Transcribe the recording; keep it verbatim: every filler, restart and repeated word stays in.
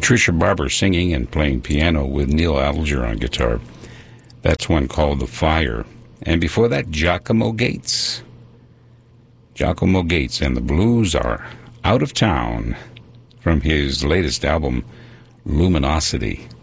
Patricia Barber singing and playing piano with Neil Alger on guitar. That's one called The Fire. And before that, Giacomo Gates. Giacomo Gates and the Blues Are Out of Town from his latest album, Luminosity.